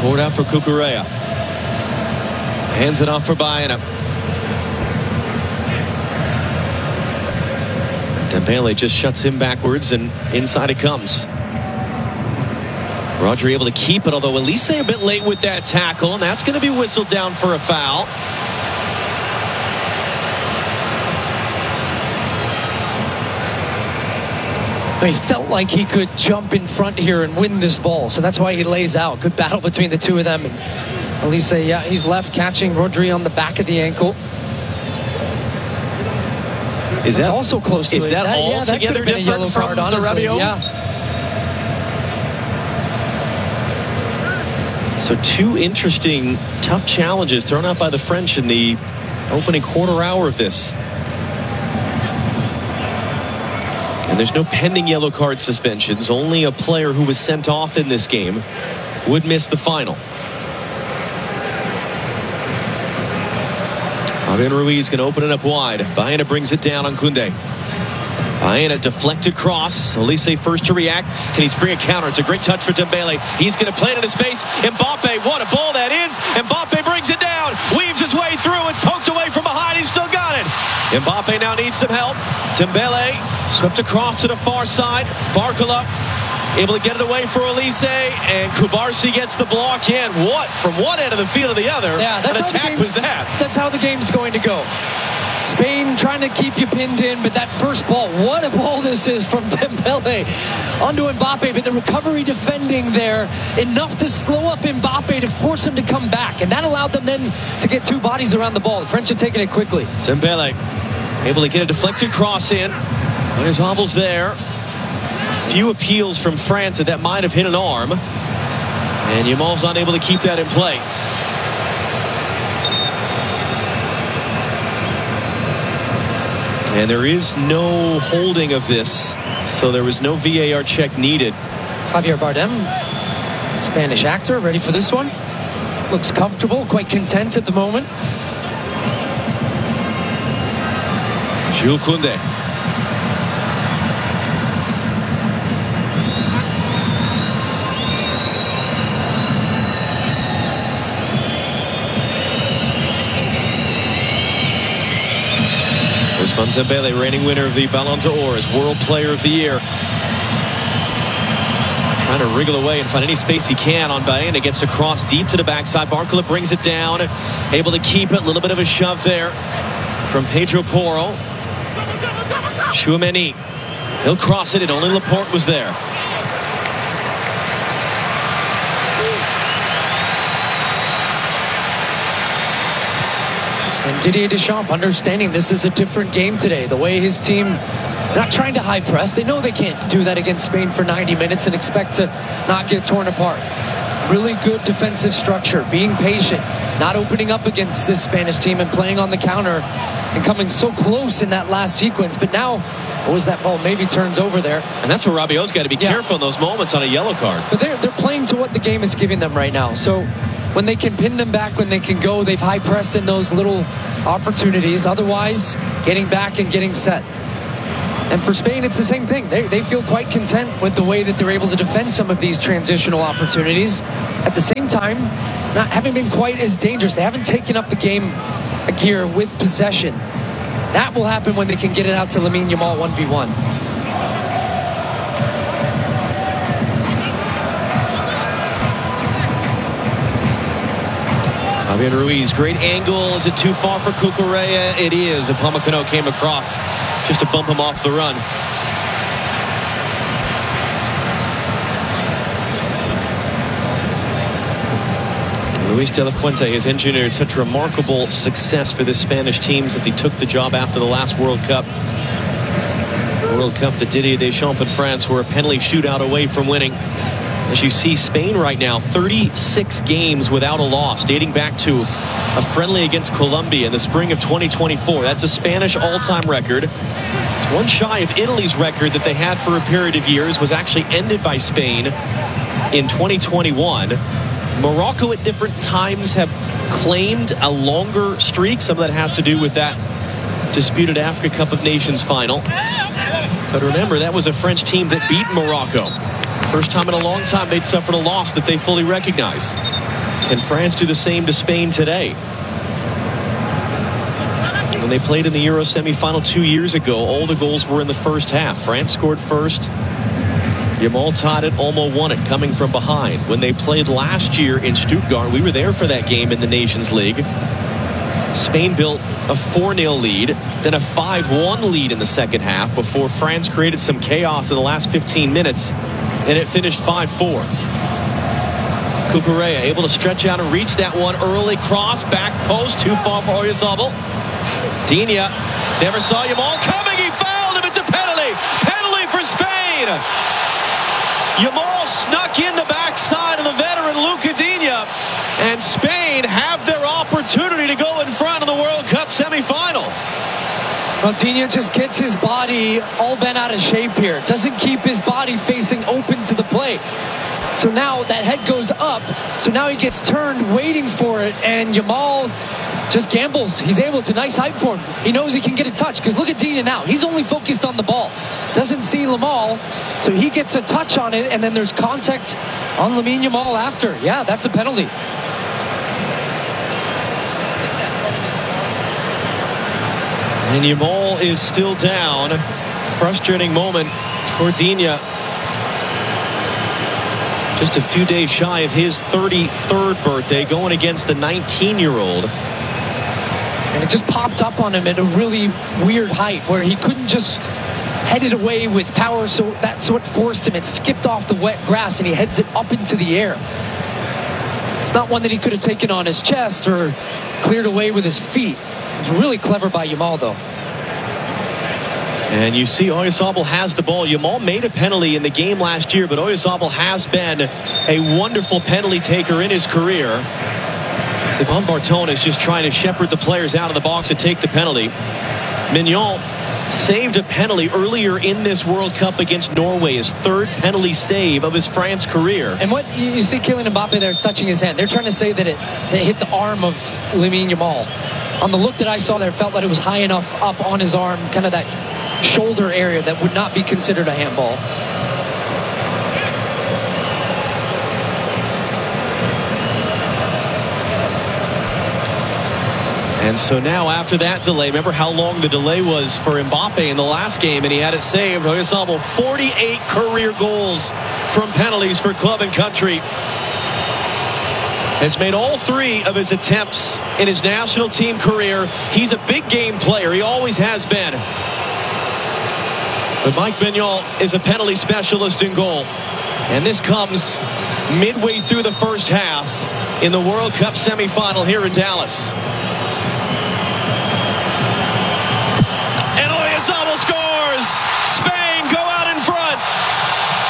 Poured out for Cucurella. Hands it off for Baena. Dembele just shuts him backwards, and inside it comes. Rodri able to keep it, although Elise a bit late with that tackle, and that's going to be whistled down for a foul. He felt like he could jump in front here and win this ball, so that's why he lays out. Good battle between the two of them. And Elise, yeah, he's left catching Rodri on the back of the ankle. Is that also close to it? Is that altogether different from the Rabiot? Yeah. So two interesting, tough challenges thrown out by the French in the opening quarter hour of this. And there's no pending yellow card suspensions. Only a player who was sent off in this game would miss the final. Fabian Ruiz going to open it up wide. Baena brings it down on Koundé. Baena deflected cross. Elise first to react. Can he spring a counter? It's a great touch for Dembele. He's going to play it into space. Mbappe, what a ball that is. Mbappe brings it down. Weaves his way through. It's poked away from behind. He's still got it. Mbappe now needs some help. Dembele swept across to the far side. Barcola able to get it away for Elise. And Kubarsi gets the block in. What? From one end of the field to the other. Yeah, an attack was that. That's how the game's going to go. Spain trying to keep you pinned in, but that first ball, what a ball this is from Dembele onto Mbappe, but the recovery defending there, enough to slow up Mbappe to force him to come back, and that allowed them then to get two bodies around the ball. The French are taking it quickly. Dembele able to get a deflected cross in. There's hobbles there. A few appeals from France that might have hit an arm, and Yamal's unable to keep that in play. And there is no holding of this, so there was no VAR check needed. Javier Bardem, Spanish actor, ready for this one. Looks comfortable, quite content at the moment. Jules Koundé. Ousmane Dembele, reigning winner of the Ballon d'Or, is World Player of the Year. Trying to wriggle away and find any space he can on Baena. Gets across deep to the backside. Barcola brings it down. Able to keep it. A little bit of a shove there from Pedro Porro. Tchouaméni. He'll cross it, and only Laporte was there. And Didier Deschamps understanding this is a different game today. The way his team not trying to high press. They know they can't do that against Spain for 90 minutes and expect to not get torn apart. Really good defensive structure, being patient, not opening up against this Spanish team and playing on the counter and coming so close in that last sequence. But now, what was that ball? Maybe turns over there. And that's where Rabiot's got to be careful in those moments on a yellow card. But they're playing to what the game is giving them right now. So when they can pin them back, when they can go, they've high pressed in those little opportunities. Otherwise, getting back and getting set. And for Spain, it's the same thing. They feel quite content with the way that they're able to defend some of these transitional opportunities. At the same time, not having been quite as dangerous. They haven't taken up the game a gear with possession. That will happen when they can get it out to Lamine Yamal 1v1. Fabian Ruiz, great angle. Is it too far for Cucurella? It is. Upamecano came across just to bump him off the run. Luis de la Fuente has engineered such remarkable success for this Spanish team since he took the job after the last World Cup. World Cup that Didier Deschamps and France were a penalty shootout away from winning. As you see, Spain right now, 36 games without a loss, dating back to a friendly against Colombia in the spring of 2024. That's a Spanish all-time record. It's one shy of Italy's record that they had for a period of years, was actually ended by Spain in 2021. Morocco at different times have claimed a longer streak. Some of that has to do with that disputed Africa Cup of Nations final. But remember, that was a French team that beat Morocco. First time in a long time they'd suffered a loss that they fully recognize. Can France do the same to Spain today? When they played in the Euro semifinal 2 years ago, all the goals were in the first half. France scored first. Yamal tied it, Olmo won it, coming from behind. When they played last year in Stuttgart, we were there for that game in the Nations League. Spain built a 4-0 lead, then a 5-1 lead in the second half before France created some chaos in the last 15 minutes, and it finished 5-4. Cucurella able to stretch out and reach that one early. Cross, back post, too far for Oyarzabal. Digne never saw Yamal coming. He fouled him. It's a penalty. Penalty for Spain. Yamal snuck in the backside of the veteran Luca Digne, and Spain have their opportunity to go in front of the World Cup semifinal. Well, Digne just gets his body all bent out of shape here. Doesn't keep his body facing open to the play. So now that head goes up. So now he gets turned, waiting for it, and Yamal just gambles. He's able to. Nice height for him. He knows he can get a touch, because look at Digne now. He's only focused on the ball. Doesn't see Yamal, so he gets a touch on it, and then there's contact on Lamine Yamal after. Yeah, that's a penalty. And Yamal is still down. Frustrating moment for Digne. Just a few days shy of his 33rd birthday, going against the 19-year-old. And it just popped up on him at a really weird height where he couldn't just head it away with power, so that's what forced him. It skipped off the wet grass and he heads it up into the air. It's not one that he could have taken on his chest or cleared away with his feet. It was really clever by Yamal, though. And you see Oyarzabal has the ball. Yamal made a penalty in the game last year, but Oyarzabal has been a wonderful penalty taker in his career. Stéphane Barton is just trying to shepherd the players out of the box to take the penalty. Mignon saved a penalty earlier in this World Cup against Norway, his third penalty save of his France career. And what you see, Kylian Mbappe there is touching his hand. They're trying to say that it hit the arm of Lamine Yamal. On the look that I saw there, it felt like it was high enough up on his arm, kind of that shoulder area that would not be considered a handball. And so now after that delay, remember how long the delay was for Mbappe in the last game, and he had it saved. Oyarzabal, 48 career goals from penalties for club and country. Has made all 3 of his attempts in his national team career. He's a big game player. He always has been. But Mike Mignon is a penalty specialist in goal. And this comes midway through the first half in the World Cup semifinal here in Dallas.